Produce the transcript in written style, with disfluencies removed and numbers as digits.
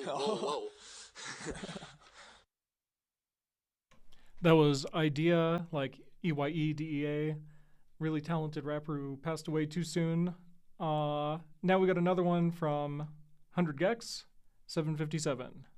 whoa. That was Idea, like EYEDEA, really talented rapper who passed away too soon. Now we got another one from 100 Gex, 757.